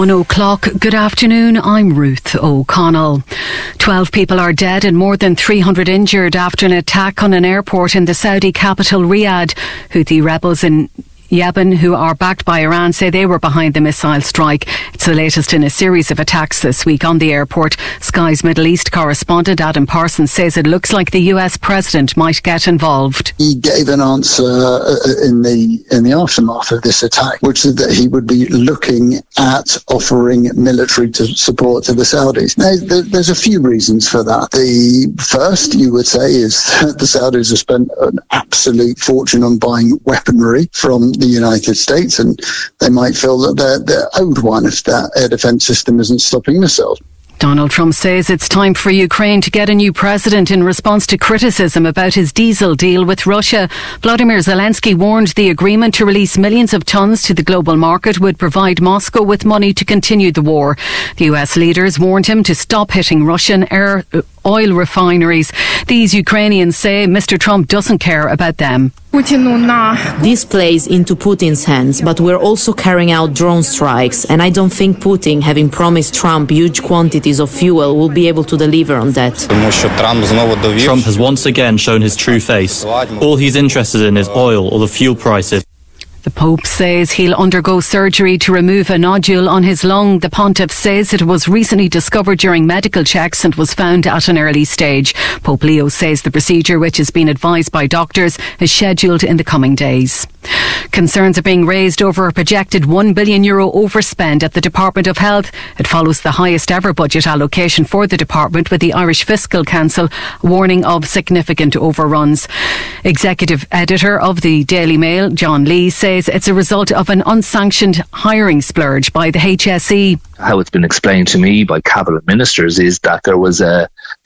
1:00. Good afternoon, I'm Ruth O'Connell. 12 people are dead and more than 300 injured after an attack on an airport in the Saudi capital Riyadh. Houthi rebels in Yemen, who are backed by Iran, say they were behind the missile strike. It's the latest in a series of attacks this week on the airport. Sky's Middle East correspondent Adam Parsons says it looks like the US president might get involved. He gave an answer in the aftermath of this attack, which is that he would be looking at offering military support to the Saudis. Now, there's a few reasons for that. The first, you would say, is that the Saudis have spent an absolute fortune on buying weaponry from the United States, and they might feel that they're owed one if that air defence system isn't stopping missiles. Donald Trump says it's time for Ukraine to get a new president in response to criticism about his diesel deal with Russia. Vladimir Zelensky warned the agreement to release millions of tons to the global market would provide Moscow with money to continue the war. The US leaders warned him to stop hitting Russian oil refineries. These Ukrainians say Mr. Trump doesn't care about them. This plays into Putin's hands, but we're also carrying out drone strikes, and I don't think Putin, having promised Trump huge quantities of fuel, will be able to deliver on that. Trump has once again shown his true face. All he's interested in is oil or the fuel prices. The Pope says he'll undergo surgery to remove a nodule on his lung. The Pontiff says it was recently discovered during medical checks and was found at an early stage. Pope Leo says the procedure, which has been advised by doctors, is scheduled in the coming days. Concerns are being raised over a projected €1 billion overspend at the Department of Health. It follows the highest ever budget allocation for the department, with the Irish Fiscal Council warning of significant overruns. Executive editor of the Daily Mail, John Lee, says it's a result of an unsanctioned hiring splurge by the HSE. How it's been explained to me by cabinet ministers is that there was a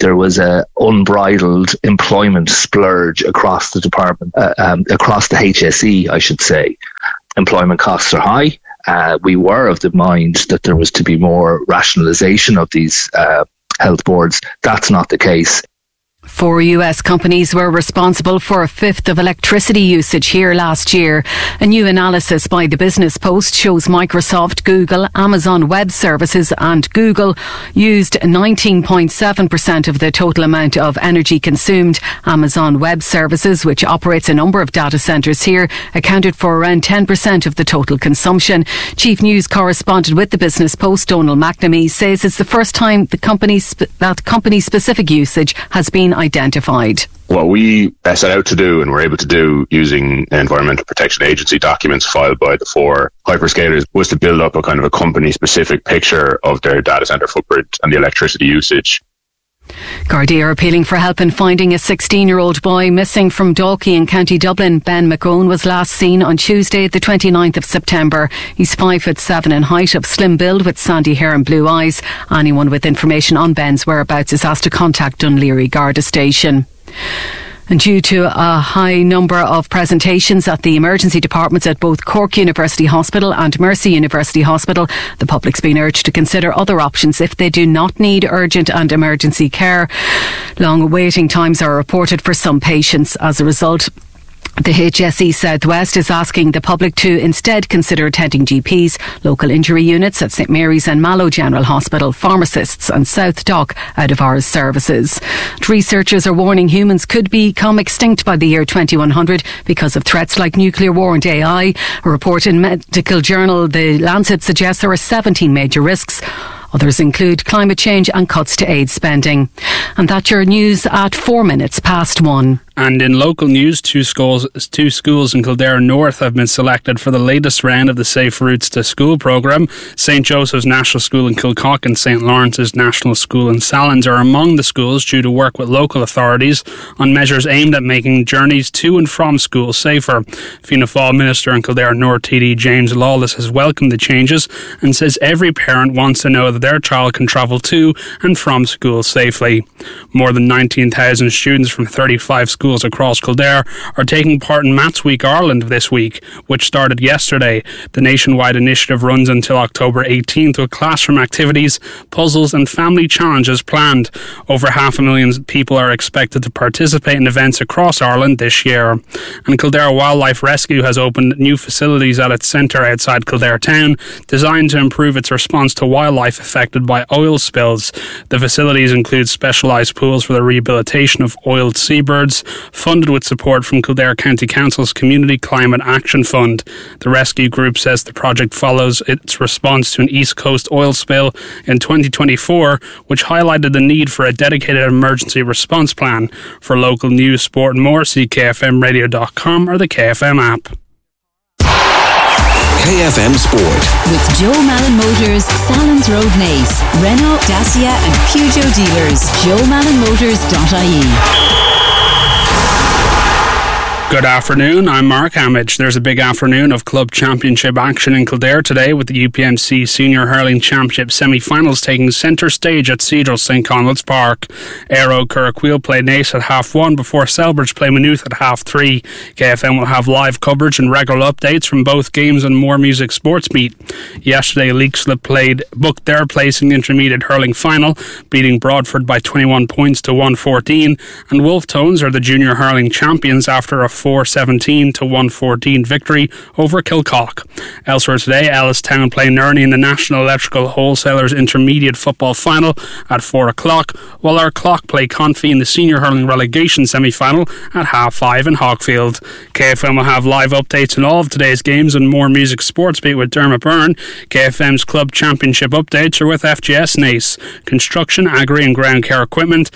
unbridled employment splurge across the department, across the HSE, I should say. Employment costs are high. We were of the mind that there was to be more rationalisation of these health boards. That's not the case. 4 US companies were responsible for a fifth of electricity usage here last year. A new analysis by the Business Post shows Microsoft, Google, Amazon Web Services and Google used 19.7% of the total amount of energy consumed. Amazon Web Services, which operates a number of data centres here, accounted for around 10% of the total consumption. Chief News Correspondent with the Business Post, Donal McNamee, says it's the first time that company-specific usage has been identified. What we set out to do and were able to do using Environmental Protection Agency documents filed by the 4 hyperscalers was to build up a kind of a company-specific picture of their data centre footprint and the electricity usage. Gardaí are appealing for help in finding a 16-year-old boy missing from Dalkey in County Dublin. Ben McGowan was last seen on Tuesday, the 29th of September. He's 5'7" in height, of slim build with sandy hair and blue eyes. Anyone with information on Ben's whereabouts is asked to contact Dún Laoghaire Garda Station. And due to a high number of presentations at the emergency departments at both Cork University Hospital and Mercy University Hospital, the public's been urged to consider other options if they do not need urgent and emergency care. Long waiting times are reported for some patients. As a result, the HSE Southwest is asking the public to instead consider attending GPs, local injury units at St Mary's and Mallow General Hospital, pharmacists and South Dock out of hours services. Researchers are warning humans could become extinct by the year 2100 because of threats like nuclear war and AI. A report in medical journal The Lancet suggests there are 17 major risks. Others include climate change and cuts to aid spending. And that's your news at 1:04. And in local news, two schools in Kildare North have been selected for the latest round of the Safe Routes to School programme. St Joseph's National School in Kilcock and St Lawrence's National School in Sallins are among the schools due to work with local authorities on measures aimed at making journeys to and from school safer. Fianna Fáil Minister in Kildare North TD James Lawless has welcomed the changes and says every parent wants to know that their child can travel to and from school safely. More than 19,000 students from 35 schools schools across Kildare are taking part in Maths Week Ireland this week, which started yesterday. The nationwide initiative runs until October 18th with classroom activities, puzzles and family challenges planned. Over 500,000 people are expected to participate in events across Ireland this year. And Kildare Wildlife Rescue has opened new facilities at its centre outside Kildare town, designed to improve its response to wildlife affected by oil spills. The facilities include specialised pools for the rehabilitation of oiled seabirds, funded with support from Kildare County Council's Community Climate Action Fund. The rescue group says the project follows its response to an East Coast oil spill in 2024, which highlighted the need for a dedicated emergency response plan. For local news, sport and more, see kfmradio.com or the KFM app. KFM Sport. With Joe Malin Motors, Salins Road Naas, Renault, Dacia and Peugeot dealers. JoeMalinMotors.ie. Good afternoon, I'm Mark Hamage. There's a big afternoon of club championship action in Kildare today with the UPMC Senior Hurling Championship semi-finals taking centre stage at Cedral St Conleth's Park. Aero Curraqueel play Naas at half 1 before Selbridge play Maynooth at half 3. KFM will have live coverage and regular updates from both games and More Music Sports Beat. Yesterday, Leixlip booked their place in the intermediate hurling final, beating Broadford by 21 points to 114, and Wolf Tones are the junior hurling champions after a 4-17 to 114 victory over Kilcock. Elsewhere today, Ellistown play Nerney in the National Electrical Wholesalers Intermediate Football Final at 4 o'clock, while our Clock play Confey in the Senior Hurling Relegation Semi-Final at half 5 in Hogfield. KFM will have live updates on all of today's games and More Music Sports Beat with Dermot Byrne. KFM's Club Championship updates are with FJS Naas, Construction, Agri and Ground Care Equipment,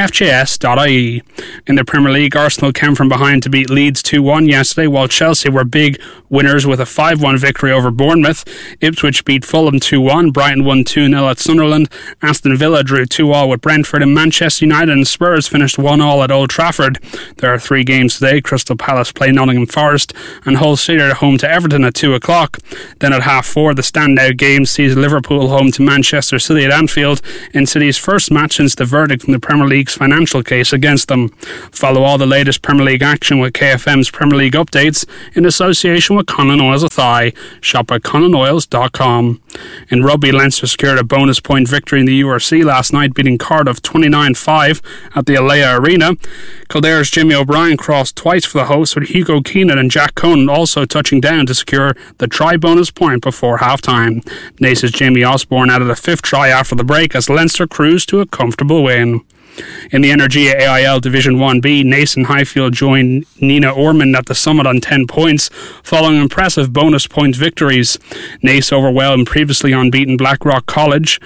fjs.ie. In the Premier League, Arsenal came from behind to beat Leeds 2-1 yesterday, while Chelsea were big winners with a 5-1 victory over Bournemouth. Ipswich beat Fulham 2-1, Brighton won 2-0 at Sunderland, Aston Villa drew 2-2 with Brentford, and Manchester United and Spurs finished 1-1 at Old Trafford. There are 3 games today. Crystal Palace play Nottingham Forest and Hull City are home to Everton at 2 o'clock. Then at half 4, the standout game sees Liverpool home to Manchester City at Anfield in City's first match since the verdict from the Premier League's financial case against them. Follow all the latest Premier League action with KFM's Premier League updates in association with Conlon Oils Athy. Shop at ConlonOils.com. In rugby, Leinster secured a bonus point victory in the URC last night, beating Cardiff 29-5 at the Alea Arena. Kildare's Jimmy O'Brien crossed twice for the hosts, with Hugo Keenan and Jack Conan also touching down to secure the try bonus point before half-time. Naas's Jamie Osborne added a 5th try after the break as Leinster cruised to a comfortable win. In the Energia AIL Division 1B, Naas and Highfield joined Nina Ormond at the summit on 10 points, following impressive bonus point victories. Naas overwhelmed previously unbeaten Blackrock College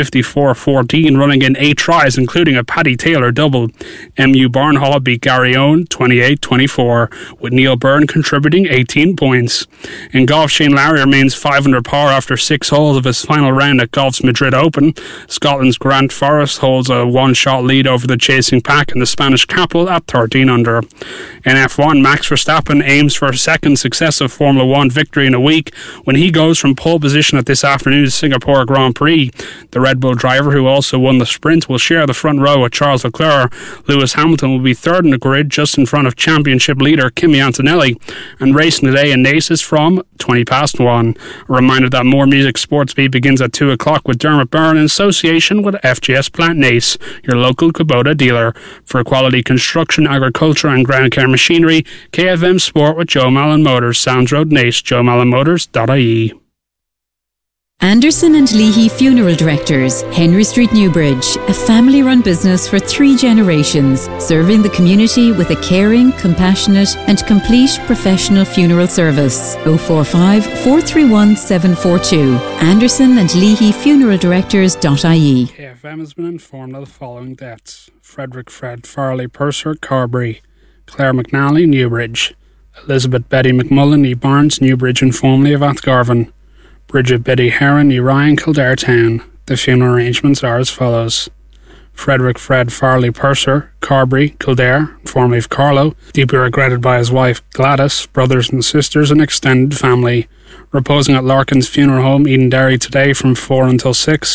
54-14, running in 8 tries, including a Paddy Taylor double. MU Barnhall beat Garryowen 28-24, with Neil Byrne contributing 18 points. In golf, Shane Lowry remains 5 under par after 6 holes of his final round at Golf's Madrid Open. Scotland's Grant Forrest holds a one-shot lead over the chasing pack in the Spanish capital at 13 under. In F1, Max Verstappen aims for a second successive Formula 1 victory in a week when he goes from pole position at this afternoon's Singapore Grand Prix. The Red Bull driver, who also won the sprint, will share the front row with Charles Leclerc. Lewis Hamilton will be third in the grid, just in front of championship leader Kimi Antonelli. And racing today in Naas is from 1:20. A reminder that More Music Sports Beat begins at 2 o'clock with Dermot Byrne in association with FGS Plant Naas, your local Kubota dealer. For quality construction, agriculture and ground care machinery, KFM Sport with Joe Malin Motors, Sounds Road Naas, JoeMalinMotors.ie. Anderson and Leahy Funeral Directors, Henry Street, Newbridge, a family-run business for 3 generations, serving the community with a caring, compassionate and complete professional funeral service. 045 431 742. Anderson and Leahy Funeral Directors.ie. KFM has been informed of the following deaths: Frederick Fred Farley Purser, Carberry; Claire McNally, Newbridge; Elizabeth Betty McMullen, E. Barnes, Newbridge and formerly of Athgarvan; Bridget Betty Heron, E. Ryan, Kildare Town. The funeral arrangements are as follows: Frederick Fred Farley Purser, Carberry, Kildare, formerly of Carlow, deeply regretted by his wife Gladys, brothers and sisters and extended family. Reposing at Larkin's Funeral Home, Edenderry today from 4 until 6.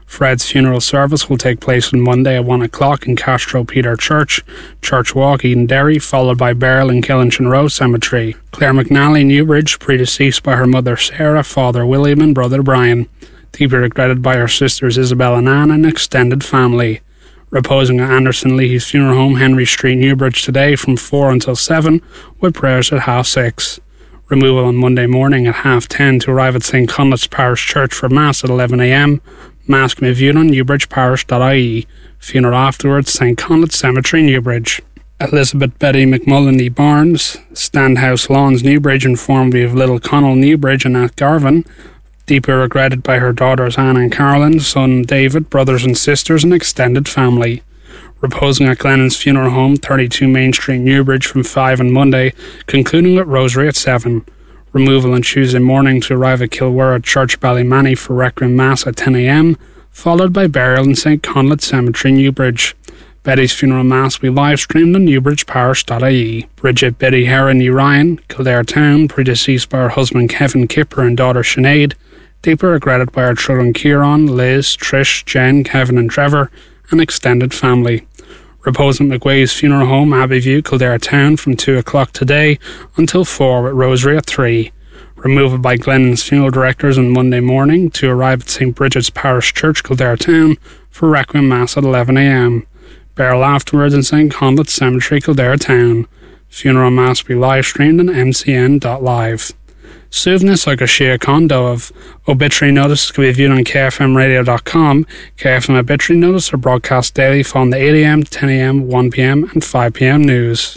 Fred's funeral service will take place on Monday at 1 o'clock in Castro Peter Church, Church Walk, Edenderry, followed by burial in Killinchin Row Cemetery. Claire McNally, Newbridge, predeceased by her mother Sarah, father William and brother Brian. Deeply regretted by her sisters Isabel and Anne and extended family. Reposing at Anderson Leahy's funeral home, Henry Street, Newbridge, today from 4 until 7, with prayers at 6:30. Removal on Monday morning at 10:30 to arrive at St Conleth's Parish Church for Mass at 11 a.m. Mass can be viewed on newbridgeparish.ie. Funeral afterwards, St Conleth's Cemetery, Newbridge. Elizabeth Betty McMulleney Barnes, Standhouse Lawns, Newbridge, informed me of Little Connell, Newbridge, and Nat Garvin. Deeply regretted by her daughters Anne and Carolyn, son David, brothers and sisters, and extended family. Reposing at Glennon's Funeral Home, 32 Main Street, Newbridge, from 5 on Monday, concluding with Rosary at 7. Removal on Tuesday morning to arrive at Kilwera Church, Ballymanny for Requiem Mass at 10 a.m, followed by burial in St Conleth Cemetery, Newbridge. Betty's funeral mass will be live streamed on newbridgeparish.ie. Bridget Biddy Heron Ryan, Kildare Town, predeceased by her husband Kevin Kipper and daughter Sinead. Deeply regretted by her children Kieran, Liz, Trish, Jen, Kevin and Trevor, and extended family. Reposing at McWay's funeral home, Abbeyview, Kildare Town, from 2 o'clock today until 4 with Rosary at 3. Removal by Glennon's funeral directors on Monday morning to arrive at St Bridget's Parish Church, Kildare Town, for Requiem Mass at 11 a.m. Burial afterwards in St Conleth Cemetery, Kildare Town. Funeral Mass will be live streamed on mcn.live. Suvness like a Shia Kondo of obituary notices can be viewed on kfmradio.com. KFM obituary notices are broadcast daily following the 8 a.m, 10 a.m, 1 p.m, and 5 p.m. news.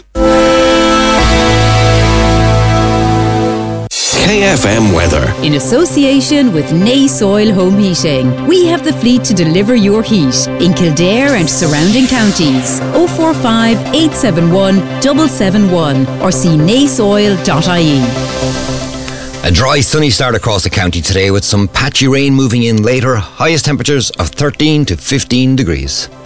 KFM weather. In association with Nay Soil Home Heating, we have the fleet to deliver your heat in Kildare and surrounding counties. 045 871 771 or see naysoil.ie. A dry, sunny start across the county today with some patchy rain moving in later. Highest temperatures of 13 to 15 degrees.